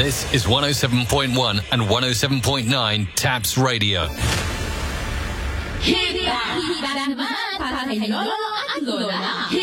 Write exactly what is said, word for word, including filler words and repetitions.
This is one oh seven point one and one oh seven point nine Taps Radio. Hit that, hit that man, para kay Lolo at Lola.